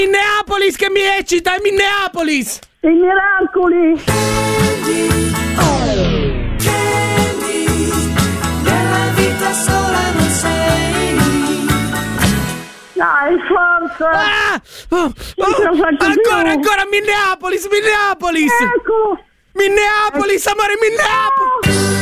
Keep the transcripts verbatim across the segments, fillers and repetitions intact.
Minneapolis che mi eccita, è Minneapolis! I miracoli! Candy, oh, Candy, nella vita sola non sei. Dai, forza! Ah! Oh, oh, ce la faccio ancora, più. ancora Minneapolis, Minneapolis! Ecco! Minneapolis, amore, Minneapolis!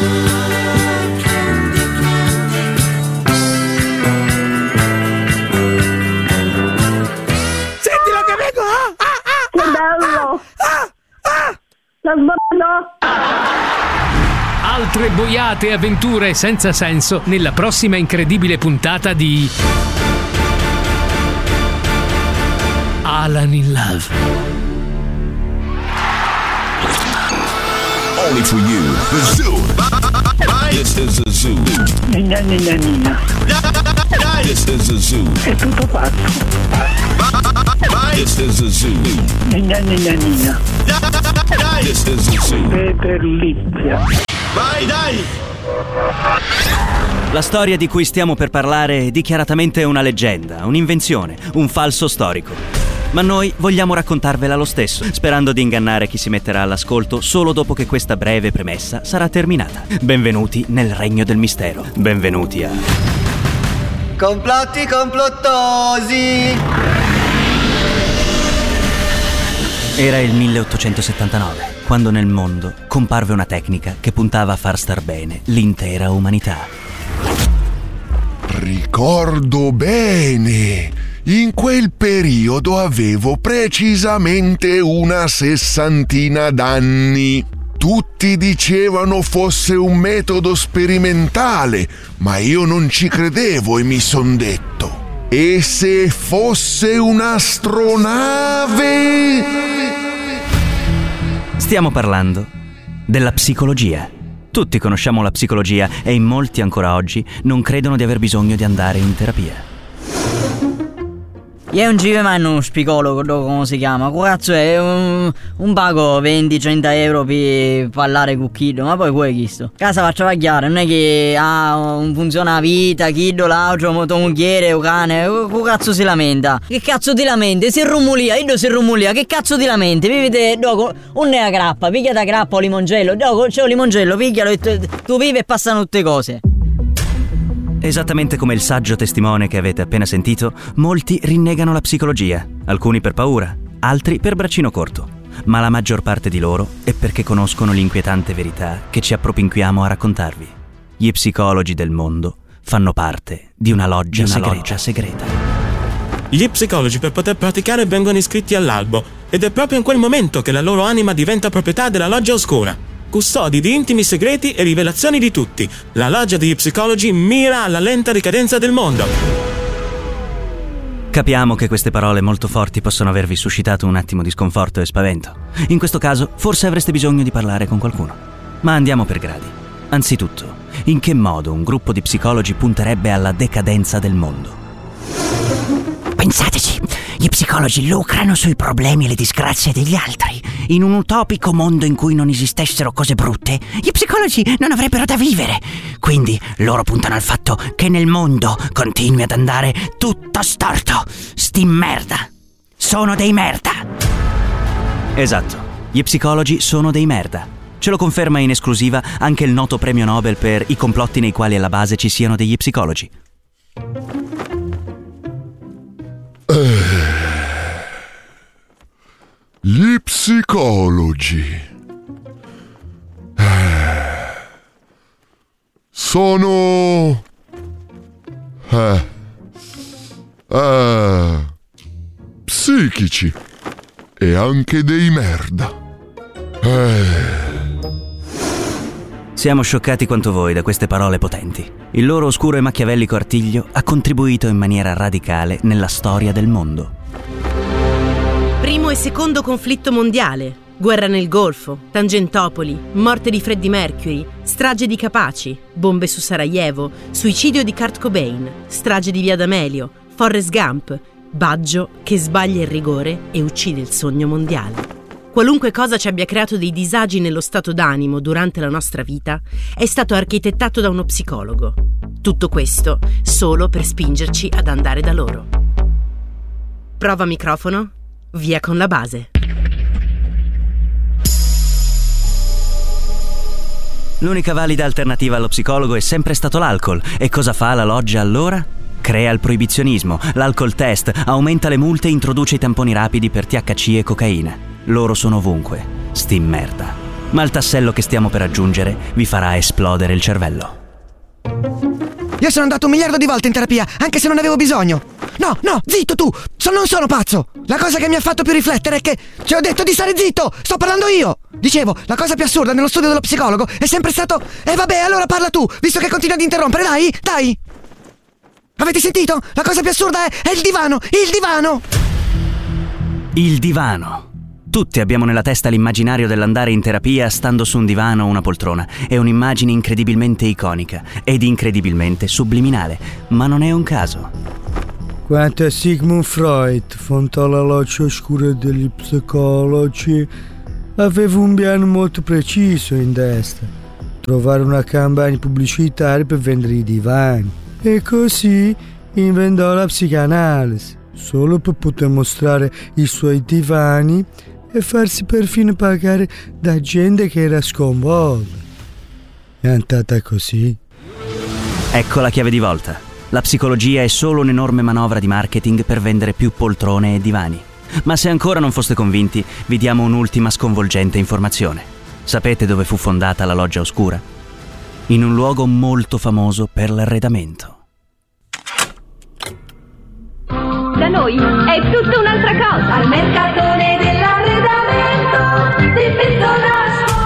Sentilo che vengo! Ah, ah, ah, Che ah, bello! ah, ah. Sta sbagliando! Altre boiate e avventure senza senso nella prossima incredibile puntata di Alan in Love. Only for you, the zoo. This is the zoo. Nina, nina, nina. This is the zoo. È tutto fatto. This is the zoo. Nina, nina, nina. This is the zoo. Peperlizia. Vai, dai! La storia di cui stiamo per parlare è dichiaratamente una leggenda, un'invenzione, un falso storico. Ma noi vogliamo raccontarvela lo stesso, sperando di ingannare chi si metterà all'ascolto solo dopo che questa breve premessa sarà terminata. Benvenuti nel regno del mistero. Benvenuti a Complotti complottosi. Era il milleottocentosettantanove, quando nel mondo comparve una tecnica che puntava a far star bene l'intera umanità. Ricordo bene. In quel periodo avevo precisamente una sessantina d'anni. Tutti dicevano fosse un metodo sperimentale, ma io non ci credevo e mi son detto: e se fosse un'astronave? Stiamo parlando della psicologia. Tutti conosciamo la psicologia e in molti ancora oggi non credono di aver bisogno di andare in terapia. Io non ci vedo uno psicologo, come si chiama? Cazzo è un, un pago venti cento euro per parlare con Kiddo, ma poi poi chiesto. Casa faccio chiaro, non è che ah, non funziona la vita, Kiddo, l'altro, mo tuo moglie, o cane, che cazzo si lamenta? Che cazzo ti lamenti? Si rumulia, io si rumulia, che cazzo ti lamenti? Vivete, dopo, non è la grappa, piglia da grappa o limoncello, dopo c'è un limoncello, piglialo e tu, tu vivi e passano tutte cose. Esattamente come il saggio testimone che avete appena sentito, molti rinnegano la psicologia, alcuni per paura, altri per braccino corto, ma la maggior parte di loro è perché conoscono l'inquietante verità che ci appropinquiamo a raccontarvi. Gli psicologi del mondo fanno parte di una loggia, di una segreta. loggia segreta. Gli psicologi per poter praticare vengono iscritti all'albo ed è proprio in quel momento che la loro anima diventa proprietà della loggia oscura. Custodi di intimi segreti e rivelazioni di tutti, la loggia degli psicologi mira alla lenta ricadenza del mondo. Capiamo che queste parole molto forti possono avervi suscitato un attimo di sconforto e spavento. In questo caso, forse avreste bisogno di parlare con qualcuno. Ma andiamo per gradi. Anzitutto, in che modo un gruppo di psicologi punterebbe alla decadenza del mondo? Pensateci, gli psicologi lucrano sui problemi e le disgrazie degli altri. In un utopico mondo in cui non esistessero cose brutte, gli psicologi non avrebbero da vivere. Quindi loro puntano al fatto che nel mondo continui ad andare tutto storto. Sti merda. Sono dei merda. Esatto, gli psicologi sono dei merda. Ce lo conferma in esclusiva anche il noto premio Nobel per i complotti nei quali alla base ci siano degli psicologi. Gli psicologi sono eh, eh, psichici e anche dei merda. Eh. Siamo scioccati quanto voi da queste parole potenti. Il loro oscuro e machiavellico artiglio ha contribuito in maniera radicale nella storia del mondo. Primo e secondo conflitto mondiale, guerra nel Golfo, Tangentopoli, morte di Freddie Mercury, strage di Capaci, bombe su Sarajevo, suicidio di Kurt Cobain, strage di Via D'Amelio, Forrest Gump, Baggio che sbaglia il rigore e uccide il sogno mondiale. Qualunque cosa ci abbia creato dei disagi nello stato d'animo durante la nostra vita è stato architettato da uno psicologo. Tutto questo solo per spingerci ad andare da loro. Prova microfono. Via con la base. L'unica valida alternativa allo psicologo è sempre stato l'alcol. E cosa fa la loggia allora? Crea il proibizionismo, l'alcol test, aumenta le multe e introduce i tamponi rapidi per T H C e cocaina. Loro sono ovunque. Sti merda. Ma il tassello che stiamo per aggiungere vi farà esplodere il cervello. Io sono andato un miliardo di volte in terapia, anche se non avevo bisogno. No, no, zitto tu! So, non sono pazzo! La cosa che mi ha fatto più riflettere è che ci ho detto di stare zitto! Sto parlando io! Dicevo, la cosa più assurda nello studio dello psicologo è sempre stato... E eh, vabbè, allora parla tu, visto che continui ad interrompere, dai, dai! Avete sentito? La cosa più assurda è, è il divano, il divano! Il divano. Tutti abbiamo nella testa l'immaginario dell'andare in terapia stando su un divano o una poltrona. È un'immagine incredibilmente iconica ed incredibilmente subliminale, ma non è un caso. Quanto a Sigmund Freud, fonte alla loggia oscura degli psicologi, aveva un piano molto preciso in testa: trovare una campagna pubblicitaria per vendere i divani. E così inventò la psicanalisi, solo per poter mostrare i suoi divani e farsi perfino pagare da gente che era sconvolta. È andata così. Ecco la chiave di volta. La psicologia è solo un'enorme manovra di marketing per vendere più poltrone e divani. Ma se ancora non foste convinti, vi diamo un'ultima sconvolgente informazione. Sapete dove fu fondata la loggia oscura? In un luogo molto famoso per l'arredamento. Da noi è tutta un'altra cosa. Al mercatone dell'arredamento di Fizzonasco.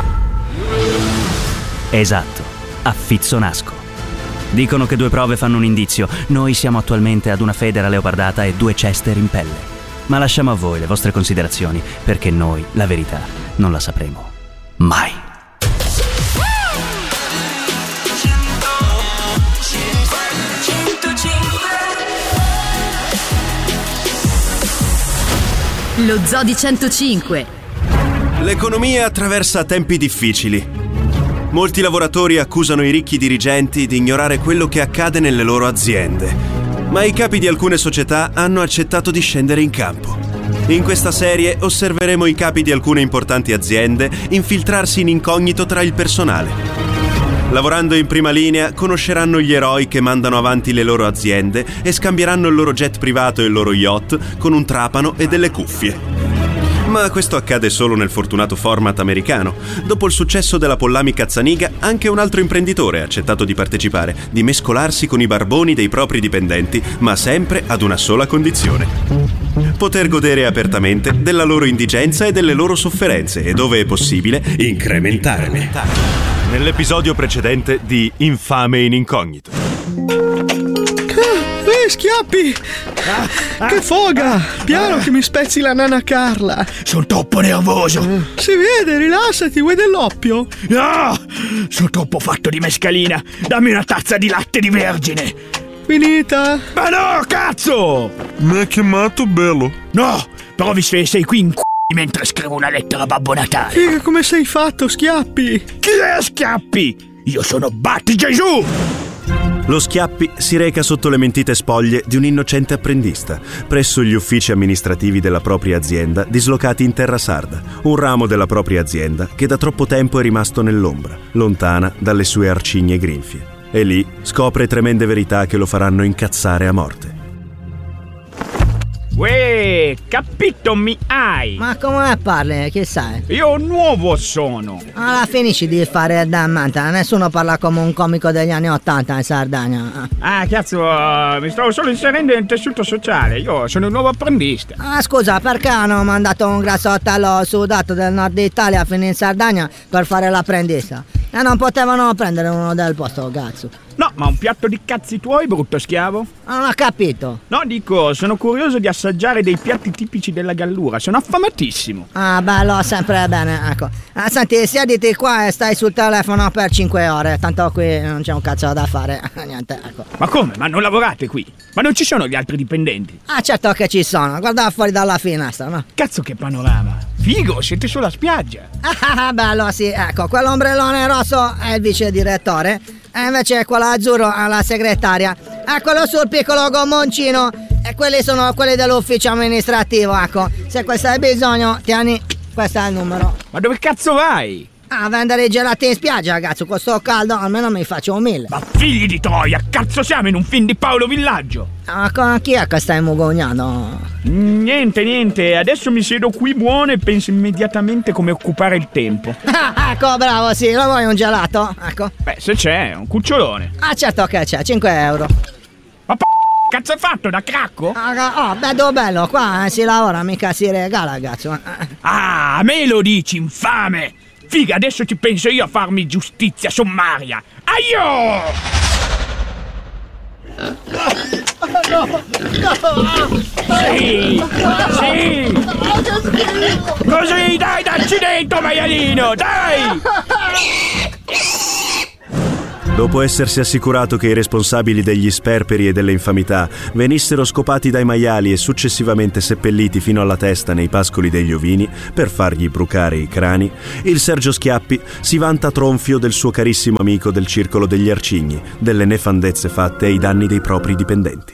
Esatto, a Fizzonasco. Dicono che due prove fanno un indizio. Noi siamo attualmente ad una Federa leopardata e due Chester in pelle. Ma lasciamo a voi le vostre considerazioni, perché noi la verità non la sapremo mai. Lo Zoo di centocinque. L'economia attraversa tempi difficili. Molti lavoratori accusano i ricchi dirigenti di ignorare quello che accade nelle loro aziende, ma i capi di alcune società hanno accettato di scendere in campo. In questa serie osserveremo i capi di alcune importanti aziende infiltrarsi in incognito tra il personale. Lavorando in prima linea, conosceranno gli eroi che mandano avanti le loro aziende e scambieranno il loro jet privato e il loro yacht con un trapano e delle cuffie. Ma questo accade solo nel fortunato format americano. Dopo il successo della Pollami Cazzaniga, anche un altro imprenditore ha accettato di partecipare, di mescolarsi con i barboni dei propri dipendenti, ma sempre ad una sola condizione: poter godere apertamente della loro indigenza e delle loro sofferenze e, dove è possibile, incrementarle. Nell'episodio precedente di Infame in Incognito. Eh, Schiappi! Ah, che foga! Piano che mi spezzi la nana Carla! Sono troppo nervoso! Si vede, rilassati, vuoi dell'oppio? No! Sono troppo fatto di mescalina! Dammi una tazza di latte di vergine! Finita? Ma no, cazzo! Mi ha chiamato bello? No! Però visto che sei qui in c***o mentre scrivo una lettera a Babbo Natale! Figa, come sei fatto, Schiappi? Chi è Schiappi? Io sono Batti Gesù! Lo Schiappi si reca sotto le mentite spoglie di un innocente apprendista, presso gli uffici amministrativi della propria azienda dislocati in terra sarda, un ramo della propria azienda che da troppo tempo è rimasto nell'ombra, lontana dalle sue arcigne grinfie. E lì scopre tremende verità che lo faranno incazzare a morte. Uè, capito mi hai? Ma come parli? Che sai? Io nuovo sono. Allora finisci di fare da manta. Nessuno parla come un comico degli anni ottanta in Sardegna. Ah, cazzo, mi stavo solo inserendo nel tessuto sociale. Io sono un nuovo apprendista. Ah, scusa, perché hanno mandato un grassottello sudato del nord Italia a finire in Sardegna per fare l'apprendista? E non potevano prendere uno del posto, cazzo. No, ma un piatto di cazzi tuoi, brutto schiavo? Non ho capito. No, dico, sono curioso di assaggiare dei piatti tipici della Gallura. Sono affamatissimo. Ah, bello, sempre bene, ecco. Ah, senti, siediti qua e stai sul telefono per cinque ore. Tanto qui non c'è un cazzo da fare. Niente, ecco. Ma come? Ma non lavorate qui? Ma non ci sono gli altri dipendenti? Ah, certo che ci sono. Guarda fuori dalla finestra, no? Cazzo, che panorama. Figo, siete sulla spiaggia. Ah, bello, sì, ecco. Quell'ombrellone rosso è il vice direttore. E invece quello azzurro alla segretaria. E quello sul piccolo gommoncino E quelli sono quelli dell'ufficio amministrativo, ecco. Se questo hai bisogno, tieni, questo è il numero. Ma dove cazzo vai? A vendere i gelati in spiaggia, ragazzi, con sto caldo almeno mi faccio un mille. Ma figli di troia, cazzo siamo in un film di Paolo Villaggio? Ah, con chi è che stai mugognando? Niente, niente, adesso mi siedo qui buono e penso immediatamente come occupare il tempo. Ah, ecco, bravo, sì, lo vuoi un gelato? Ecco. Beh, se c'è, un cucciolone. Ah, certo che c'è, cinque euro. Ma p***, cazzo hai fatto, da cracco? Ah, oh, bello bello, qua eh, si lavora, mica si regala, ragazzo. Ah, a me lo dici, infame! Figa, adesso ci penso io a farmi giustizia sommaria. Aio! No, no. Sì, sì. Così, dai, dacci dentro, maialino, dai! Dopo essersi assicurato che i responsabili degli sperperi e delle infamità venissero scopati dai maiali e successivamente seppelliti fino alla testa nei pascoli degli ovini per fargli brucare i crani, il Sergio Schiappi si vanta tronfio del suo carissimo amico del circolo degli arcigni, delle nefandezze fatte ai danni dei propri dipendenti.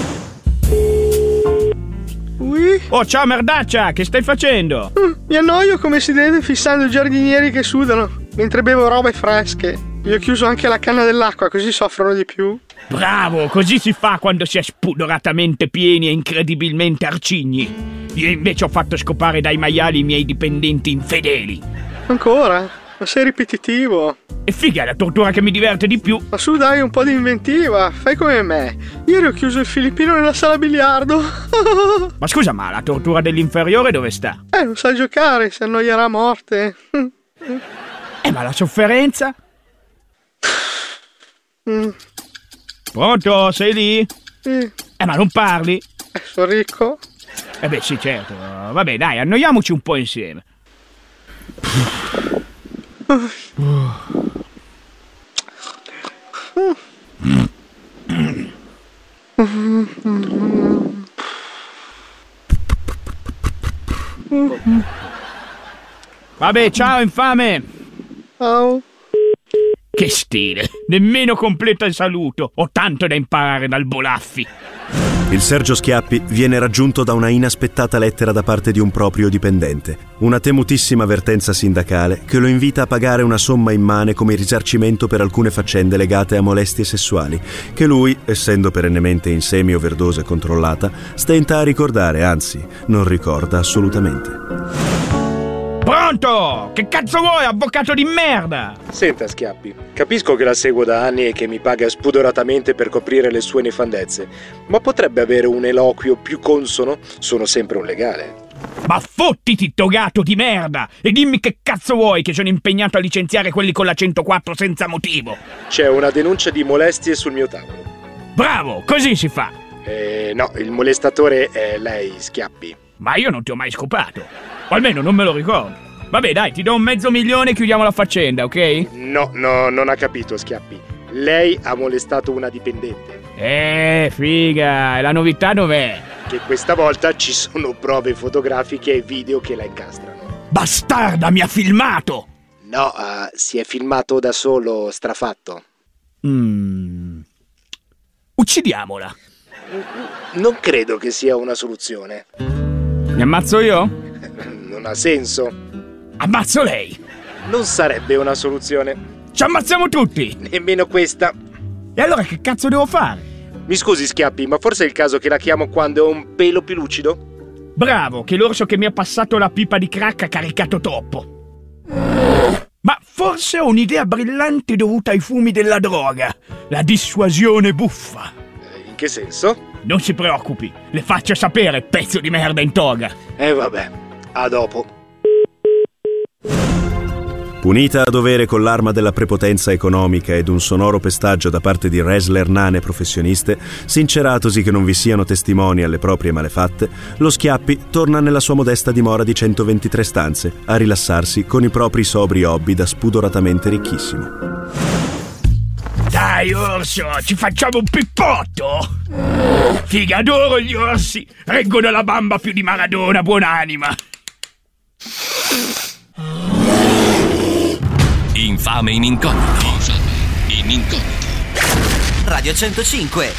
Ui. Oh, ciao merdaccia, che stai facendo? Mm, mi annoio come si deve fissando i giardinieri che sudano, mentre bevo robe fresche. Gli ho chiuso anche la canna dell'acqua, così soffrono di più. Bravo, così si fa quando si è spudoratamente pieni e incredibilmente arcigni. Io invece ho fatto scopare dai maiali i miei dipendenti infedeli. Ancora? Ma sei ripetitivo. E figa, è la tortura che mi diverte di più. Ma su, dai, un po' di inventiva, fai come me. Ieri ho chiuso il filippino nella sala biliardo. Ma scusa, ma la tortura dell'inferiore dove sta? Eh, non sa giocare, si annoierà a morte. Eh, ma la sofferenza? Mm. Pronto, sei lì? Sì. Eh, ma non parli? Eh, sono ricco? Eh beh, sì, certo. Vabbè, dai, annoiamoci un po' insieme. Vabbè, ciao infame. Ciao. Che stile, nemmeno completa il saluto. Ho tanto da imparare dal Bolaffi. Il Sergio Schiappi viene raggiunto da una inaspettata lettera da parte di un proprio dipendente, una temutissima avvertenza sindacale che lo invita a pagare una somma immane come risarcimento per alcune faccende legate a molestie sessuali, che lui, essendo perennemente in semi-overdose controllata, stenta a ricordare, anzi, non ricorda assolutamente. Pronto? Che cazzo vuoi, avvocato di merda? Senta, Schiappi, capisco che la seguo da anni e che mi paga spudoratamente per coprire le sue nefandezze, ma potrebbe avere un eloquio più consono? Sono sempre un legale. Ma fottiti, togato di merda! E dimmi che cazzo vuoi, che sono impegnato a licenziare quelli con la centoquattro senza motivo. C'è una denuncia di molestie sul mio tavolo. Bravo, così si fa. Eh, no, il molestatore è lei, Schiappi. Ma io non ti ho mai scopato. O almeno non me lo ricordo. Vabbè, dai, ti do un mezzo milione e chiudiamo la faccenda, ok? No, no, non ha capito, Schiappi. Lei ha molestato una dipendente. Eh, figa, e la novità dov'è? Che questa volta ci sono prove fotografiche e video che la incastrano. Bastarda, mi ha filmato! No, uh, si è filmato da solo, strafatto. Mm. Uccidiamola. Non credo che sia una soluzione. Mi ammazzo io? Non ha senso. Ammazzo lei. Non sarebbe una soluzione. Ci ammazziamo tutti. Nemmeno questa. E allora che cazzo devo fare? Mi scusi, Schiappi, ma forse è il caso che la chiamo quando è un pelo più lucido? Bravo, che l'orso che mi ha passato la pipa di crack ha caricato troppo. Ma forse ho un'idea brillante dovuta ai fumi della droga. La dissuasione buffa. In che senso? Non si preoccupi, le faccio sapere, pezzo di merda in toga. Eh vabbè, a dopo. Punita a dovere con l'arma della prepotenza economica ed un sonoro pestaggio da parte di wrestler nane professioniste, sinceratosi che non vi siano testimoni alle proprie malefatte, lo Schiappi torna nella sua modesta dimora di centoventitré stanze a rilassarsi con i propri sobri hobby da spudoratamente ricchissimo. Dai orso, ci facciamo un pippotto? Figa, adoro gli orsi, reggono la bamba più di Maradona, buonanima. Infame in incognito. In incognito. Radio centocinque,